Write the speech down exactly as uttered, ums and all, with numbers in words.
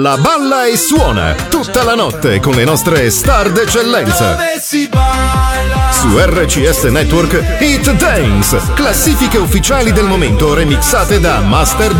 La balla e suona tutta la notte con le nostre star d'eccellenza. Su R C S Network Hit Dance, classifiche ufficiali del momento remixate da Master